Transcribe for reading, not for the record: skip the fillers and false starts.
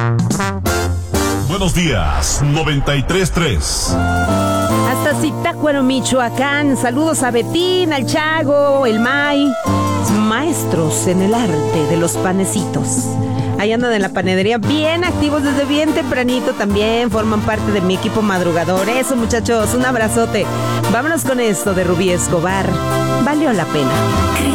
Buenos días, 93.3. Hasta Zitácuaro, Michoacán. Saludos a Betín, al Chago, el May. Maestros en el arte de los panecitos. Ahí andan en la panadería, bien activos desde bien tempranito también. Forman parte de mi equipo madrugador. Eso, muchachos, un abrazote. Vámonos con esto de Rubí Escobar. Valió la pena.